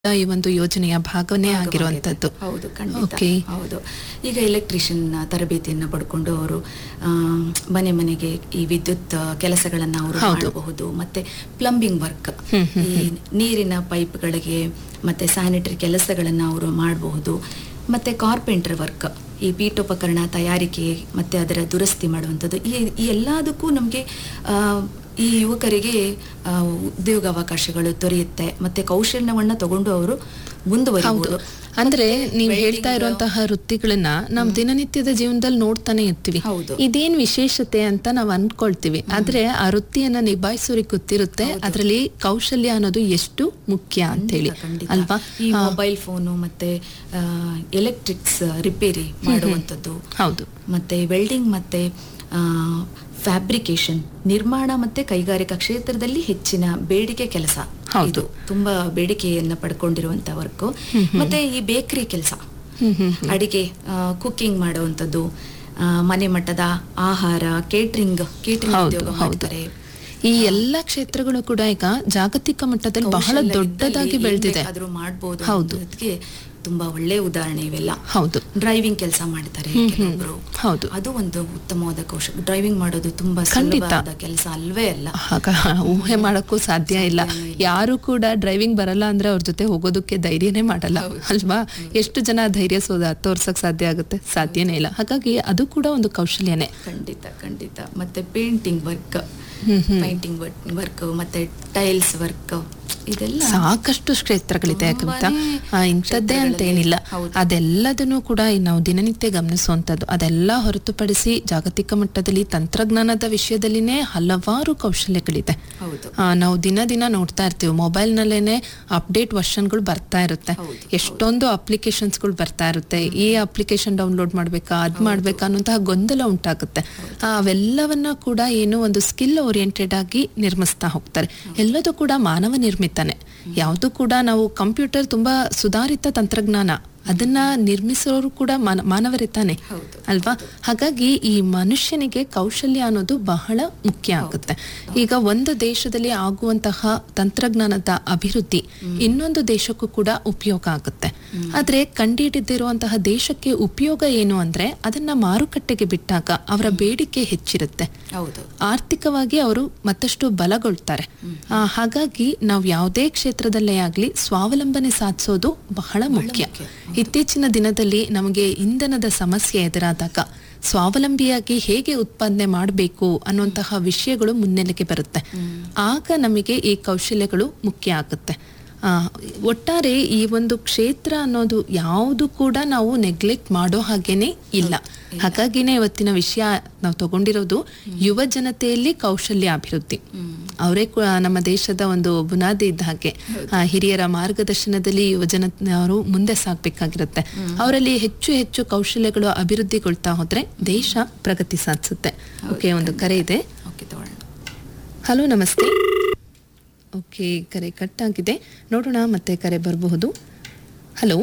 ಈ ಒಂದು ಯೋಜನೆಯ ಭಾಗವೇ ಆಗಿರುವಂತದ್ದು. ಹೌದು, ಖಂಡಿತ. ಹೌದು. ಈಗ ಎಲೆಕ್ಟ್ರಿಷಿಯನ್ ತರಬೇತಿಯನ್ನು ಪಡ್ಕೊಂಡು ಅವರು ಮನೆ ಮನೆಗೆ ಈ ವಿದ್ಯುತ್ ಕೆಲಸಗಳನ್ನ ಅವರು ಮಾಡಬಹುದು. ಮತ್ತೆ ಪ್ಲಂಬಿಂಗ್ ವರ್ಕ್, ಈ ನೀರಿನ ಪೈಪ್ಗಳಿಗೆ ಮತ್ತೆ ಸ್ಯಾನಿಟರಿ ಕೆಲಸಗಳನ್ನ ಅವರು ಮಾಡಬಹುದು. ಮತ್ತೆ ಕಾರ್ಪೆಂಟರ್ ವರ್ಕ್, ಈ ಪೀಠೋಪಕರಣ ತಯಾರಿಕೆ ಮತ್ತೆ ಅದರ ದುರಸ್ತಿ ಮಾಡುವಂಥದ್ದು, ಈ ಎಲ್ಲದಕ್ಕೂ ನಮಗೆ ಈ ಯುವಕರಿಗೆ ಉದ್ಯೋಗಾವಕಾಶಗಳು ದೊರೆಯುತ್ತೆ. ಮತ್ತೆ ಕೌಶಲ್ಯವನ್ನ ತಗೊಂಡು ಅವರು ಮುಂದುವರಿಬಹುದು. ಅಂದ್ರೆ ನೀವು ಹೇಳ್ತಾ ಇರುವಂತಹ ವೃತ್ತಿಗಳನ್ನ ನಾವು ದಿನನಿತ್ಯದ ಜೀವನದಲ್ಲಿ ನೋಡ್ತಾನೆ ಇರ್ತೀವಿ. ಇದೇನ್ ವಿಶೇಷತೆ ಅಂತ ನಾವು ಅನ್ಕೊಳ್ತೀವಿ. ಆದ್ರೆ ಆ ವೃತ್ತಿಯನ್ನ ನಿಭಾಯಿಸೋರಿಗೆ ಗೊತ್ತಿರುತ್ತೆ ಅದರಲ್ಲಿ ಕೌಶಲ್ಯ ಅನ್ನೋದು ಎಷ್ಟು ಮುಖ್ಯ ಅಂತ ಹೇಳಿ ಅಲ್ವಾ. ಈ ಮೊಬೈಲ್ ಫೋನು ಮತ್ತೆ ಎಲೆಕ್ಟ್ರಿಕ್ಸ್ ರಿಪೇರಿ ಮಾಡುವಂಥದ್ದು, ಹೌದು, ಮತ್ತೆ ವೆಲ್ಡಿಂಗ್ ಮತ್ತೆ ಫ್ಯಾಬ್ರಿಕೇಶನ್, ನಿರ್ಮಾಣ ಮತ್ತೆ ಕೈಗಾರಿಕಾ ಕ್ಷೇತ್ರದಲ್ಲಿ ಹೆಚ್ಚಿನ ಬೇಡಿಕೆ ಕೆಲಸ. ಇದು ತುಂಬಾ ಬೇಡಿಕೆಯನ್ನ ಪಡ್ಕೊಂಡಿರುವಂತ ವರ್ಕ್. ಮತ್ತೆ ಈ ಬೇಕರಿ ಕೆಲಸ, ಅಡಿಗೆ, ಕುಕಿಂಗ್ ಮಾಡುವಂಥದ್ದು, ಮನೆ ಮಟ್ಟದ ಆಹಾರ, ಕೇಟರಿಂಗ್ ಉದ್ಯೋಗ ಮಾಡ್ತಾರೆ. ಈ ಎಲ್ಲಾ ಕ್ಷೇತ್ರಗಳು ಕೂಡ ಈಗ ಜಾಗತಿಕ ಮಟ್ಟದಲ್ಲಿ ಬಹಳ ದೊಡ್ಡದಾಗಿ ಬೆಳೆದಿದೆ. ಆದ್ರೂ ಮಾಡಬಹುದು. ಹೌದು, ತುಂಬಾ ಒಳ್ಳೆ ಉದಾಹರಣೆ ಇವೆಲ್ಲ. ಹೌದು, ಡ್ರೈವಿಂಗ್ ಕೆಲಸ ಮಾಡ್ತಾರೆ ಕೆಲವೊಬ್ರು. ಹೌದು, ಅದು ಒಂದು ಉತ್ತಮವಾದ ಕೌಶಲ್ಯ. ಡ್ರೈವಿಂಗ್ ಮಾಡೋದು ತುಂಬಾ ಸುಲಭವಾದ ಕೆಲಸ ಅಲ್ವೇ ಅಲ್ಲ. ಊಹೆ ಮಾಡಕ್ಕೂ ಸಾಧ್ಯ ಇಲ್ಲ. ಯಾರು ಕೂಡ ಡ್ರೈವಿಂಗ್ ಬರಲ್ಲ ಅಂದ್ರೆ ಅವ್ರ ಜೊತೆ ಹೋಗೋದಕ್ಕೆ ಧೈರ್ಯನೇ ಮಾಡಲ್ಲ ಅಲ್ವಾ. ಎಷ್ಟು ಜನ ಧೈರ್ಯ ತೋರ್ಸಕ್ ಸಾಧ್ಯ ಆಗುತ್ತೆ? ಸಾಧ್ಯನೇ ಇಲ್ಲ. ಹಾಗಾಗಿ ಅದು ಕೂಡ ಒಂದು ಕೌಶಲ್ಯನೇ. ಖಂಡಿತ. ಮತ್ತೆ ಪೇಂಟಿಂಗ್ ವರ್ಕ್ ಮತ್ತೆ ಟೈಲ್ಸ್ ವರ್ಕ್, ಇದೆಲ್ಲ ಸಾಕಷ್ಟು ಕ್ಷೇತ್ರಗಳಿದೆ. ಯಾಕಂತ ಇಂಥದ್ದೇ ಅಂತ ಏನಿಲ್ಲ. ಅದೆಲ್ಲದನ್ನು ಕೂಡ ನಾವು ದಿನನಿತ್ಯ ಗಮನಿಸುವಂತದ್ದು. ಅದೆಲ್ಲ ಹೊರತುಪಡಿಸಿ ಜಾಗತಿಕ ಮಟ್ಟದಲ್ಲಿ ತಂತ್ರಜ್ಞಾನದ ವಿಷಯದಲ್ಲಿನೇ ಹಲವಾರು ಕೌಶಲ್ಯಗಳಿದೆ. ನಾವು ದಿನ ನೋಡ್ತಾ ಇರ್ತೀವಿ, ಮೊಬೈಲ್ ನಲ್ಲೇನೆ ಅಪ್ಡೇಟ್ ವರ್ಷನ್ಗಳು ಬರ್ತಾ ಇರುತ್ತೆ. ಎಷ್ಟೊಂದು ಅಪ್ಲಿಕೇಶನ್ಸ್ಗಳು ಬರ್ತಾ ಇರುತ್ತೆ. ಈ ಅಪ್ಲಿಕೇಶನ್ ಡೌನ್ಲೋಡ್ ಮಾಡ್ಬೇಕಾ, ಅದ್ ಮಾಡ್ಬೇಕಾ ಅನ್ನುವಂತಹ ಗೊಂದಲ ಉಂಟಾಗುತ್ತೆ. ಅವೆಲ್ಲವನ್ನ ಕೂಡ ಏನು ಒಂದು ಸ್ಕಿಲ್ ಓರಿಯೆಂಟೆಡ್ ಆಗಿ ನಿರ್ಮಿಸ್ತಾ ಹೋಗ್ತಾರೆ. ಎಲ್ಲದೂ ಕೂಡ ಮಾನವ ನಿರ್ಮಿತಾನೆ. ಯಾವುದು ಕೂಡ ನಾವು ಕಂಪ್ಯೂಟರ್ ತುಂಬಾ ಸುಧಾರಿತ ತಂತ್ರಜ್ಞಾನ, ಅದನ್ನ ನಿರ್ಮಿಸೋರು ಕೂಡ ಮಾನವರೇ ತಾನೆ ಅಲ್ವಾ. ಹಾಗಾಗಿ ಈ ಮನುಷ್ಯನಿಗೆ ಕೌಶಲ್ಯ ಅನ್ನೋದು ಬಹಳ ಮುಖ್ಯ ಆಗುತ್ತೆ. ಈಗ ಒಂದು ದೇಶದಲ್ಲಿ ಆಗುವಂತಹ ತಂತ್ರಜ್ಞಾನದ ಅಭಿವೃದ್ಧಿ ಇನ್ನೊಂದು ದೇಶಕ್ಕೂ ಕೂಡ ಉಪಯೋಗ ಆಗುತ್ತೆ. ಆದ್ರೆ ಕಂಡುಹಿಡಿದಿರುವಂತಹ ದೇಶಕ್ಕೆ ಉಪಯೋಗ ಏನು ಅಂದ್ರೆ ಅದನ್ನ ಮಾರುಕಟ್ಟೆಗೆ ಬಿಟ್ಟಾಗ ಅವರ ಬೇಡಿಕೆ ಹೆಚ್ಚಿರುತ್ತೆ. ಆರ್ಥಿಕವಾಗಿ ಅವರು ಮತ್ತಷ್ಟು ಬಲಗೊಳ್ತಾರೆ. ಹಾಗಾಗಿ ನಾವು ಯಾವುದೇ ಕ್ಷೇತ್ರದಲ್ಲೇ ಆಗ್ಲಿ ಸ್ವಾವಲಂಬನೆ ಸಾಧಿಸೋದು ಬಹಳ ಮುಖ್ಯ. ಇತ್ತೀಚಿನ ದಿನದಲ್ಲಿ ನಮಗೆ ಇಂಧನದ ಸಮಸ್ಯೆ ಎದುರಾದಾಗ ಸ್ವಾವಲಂಬಿಯಾಗಿ ಹೇಗೆ ಉತ್ಪಾದನೆ ಮಾಡಬೇಕು ಅನ್ನುವಂತಹ ವಿಷಯಗಳು ಮುನ್ನೆಲೆಗೆ ಬರುತ್ತೆ. ಆಗ ನಮಗೆ ಈ ಕೌಶಲ್ಯಗಳು ಮುಖ್ಯ ಆಗುತ್ತೆ. ಒಟ್ಟಾರೆ ಈ ಒಂದು ಕ್ಷೇತ್ರ ಅನ್ನೋದು ಯಾವುದು ಕೂಡ ನಾವು ನೆಗ್ಲೆಕ್ಟ್ ಮಾಡೋ ಹಾಗೇನೆ ಇಲ್ಲ. ಹಾಗಾಗಿನೇ ಇವತ್ತಿನ ವಿಷಯ ನಾವು ತಗೊಂಡಿರೋದು ಯುವ ಜನತೆಯಲ್ಲಿ ಕೌಶಲ್ಯ ಅಭಿವೃದ್ಧಿ. ಅವರೇ ನಮ್ಮ ದೇಶದ ಒಂದು ಬುನಾದಿ ಇದ್ದ ಹಾಗೆ. ಹಿರಿಯರ ಮಾರ್ಗದರ್ಶನದಲ್ಲಿ ಯುವ ಜನರು ಮುಂದೆ ಸಾಗಬೇಕಾಗಿರುತ್ತೆ. ಅವರಲ್ಲಿ ಹೆಚ್ಚು ಕೌಶಲ್ಯಗಳು ಅಭಿವೃದ್ಧಿಗೊಳ್ತಾ ಹೋದ್ರೆ ದೇಶ ಪ್ರಗತಿ ಸಾಧಿಸುತ್ತೆ. ಓಕೆ, ಒಂದು ಕರೆ ಇದೆ. ಹಲೋ, ನಮಸ್ತೆ. ಓಕೆ, ಕರೆ ಕಟ್ ಆಗಿದೆ. ನೋಡೋಣ ಮತ್ತೆ ಕರೆ ಬರಬಹುದು. ಹಲೋ.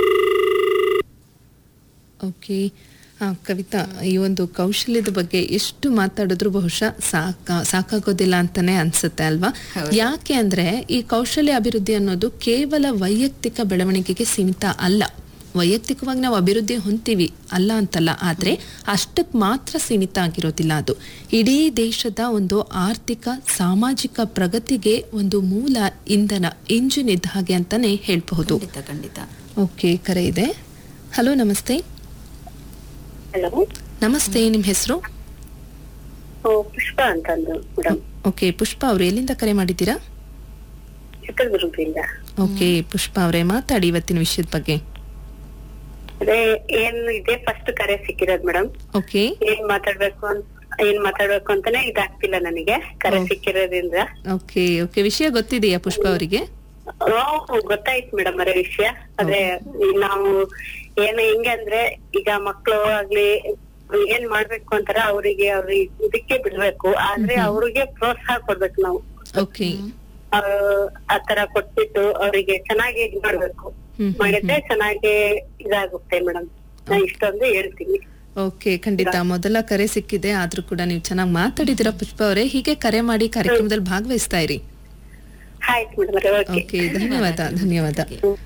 ಓಕೆ, ಕವಿತಾ, ಈ ಒಂದು ಕೌಶಲ್ಯದ ಬಗ್ಗೆ ಎಷ್ಟು ಮಾತಾಡಿದ್ರು ಬಹುಶಃ ಸಾಕಾಗೋದಿಲ್ಲ ಅಂತಾನೆ ಅನ್ಸುತ್ತೆ ಅಲ್ವಾ. ಯಾಕೆ ಅಂದ್ರೆ ಈ ಕೌಶಲ್ಯ ಅಭಿವೃದ್ಧಿ ಅನ್ನೋದು ಕೇವಲ ವೈಯಕ್ತಿಕ ಬೆಳವಣಿಗೆಗೆ ಸೀಮಿತ ಅಲ್ಲ. ವೈಯಕ್ತಿಕವಾಗಿ ನಾವು ಅಭಿವೃದ್ಧಿ ಹೊಂದ್ತೀವಿ, ಅಲ್ಲ ಅಂತಲ್ಲ. ಆದ್ರೆ ಅಷ್ಟಕ್ಕೆ ಮಾತ್ರ ಸೀಮಿತ ಆಗಿರೋದಿಲ್ಲ. ಅದು ಇಡೀ ದೇಶದ ಒಂದು ಆರ್ಥಿಕ ಸಾಮಾಜಿಕ ಪ್ರಗತಿಗೆ ಒಂದು ಮೂಲ ಇಂಧನ, ಇಂಜಿನ್ ಇದ್ದ ಹಾಗೆ ಅಂತಾನೆ ಹೇಳ್ಬಹುದು. ಖಂಡಿತ. ಓಕೆ, ಕರೆ ಇದೆ. ಹಲೋ, ನಮಸ್ತೆ. ನಮಸ್ತೆ, ನಿಮ್ ಹೆಸರು? ಪುಷ್ಪ ಅಂತ. ಓಕೆ, ಪುಷ್ಪ ಅವ್ರು ಎಲ್ಲಿಂದ ಕರೆ ಮಾಡಿದ್ದೀರಾ? ಓಕೆ, ಪುಷ್ಪ ಅವರೇ ಮಾತಾಡಿ ಇವತ್ತಿನ ವಿಷಯದ ಬಗ್ಗೆ. ಅದೇ ಇದೇ ಫಸ್ಟ್ ಕರೆ ಸಿಕ್ಕಿರೋದು ಮೇಡಮ್. ಓಕೆ, ಏನ್ ಮಾತಾಡ್ಬೇಕು ಅಂತಾನೆ ಇದಾಗ್ತಿಲ್ಲ ನನಗೆ ಕರೆ ಸಿಕ್ಕಿರೋದ್ರಿಂದ. ಓಕೆ, ವಿಷಯ ಗೊತ್ತಿದೆಯಾ ಪುಷ್ಪ ಅವರಿಗೆ? ಗೊತ್ತಾಯ್ತು ಮೇಡಮ್ ಅವರ ವಿಷಯ. ಅದೇ ನಾವು ಹೆಂಗೆ ಅಂದ್ರೆ ಈಗ ಮಕ್ಳು ಆಗ್ಲಿ ಏನ್ ಮಾಡ್ಬೇಕು ಅಂತಾರ ಅವ್ರಿಗೆ ಇದಕ್ಕೆ ಬಿಡ್ಬೇಕು. ಆದ್ರೆ ಅವ್ರಿಗೆ ಪ್ರೋತ್ಸಾಹ ಕೊಡ್ಬೇಕು ನಾವು. ಆತರ ಕೊಟ್ಬಿಟ್ಟು ಅವರಿಗೆ ಚೆನ್ನಾಗಿ ಇದ್ ಮಾಡ್ಬೇಕು. ಮಾಡಿದ್ರೆ ಚೆನ್ನಾಗಿ ಇದಾಗುತ್ತೆ ಮೇಡಮ್. ನಾ ಇಷ್ಟೊಂದು ಹೇಳ್ತೀನಿ. ಓಕೆ, ಖಂಡಿತ. ಮೊದಲ ಕರೆ ಸಿಕ್ಕಿದೆ, ಆದ್ರೂ ಕೂಡ ನೀವು ಚೆನ್ನಾಗಿ ಮಾತಾಡಿದಿರ ಪುಷ್ಪ ಅವರೇ. ಹೀಗೆ ಕರೆ ಮಾಡಿ ಕಾರ್ಯಕ್ರಮದಲ್ಲಿ ಭಾಗವಹಿಸ್ತಾ ಇರಿ. ಆಯ್ತು ಮೇಡಮ್ ಓಕೆ ಓಕೆ, ಧನ್ಯವಾದ.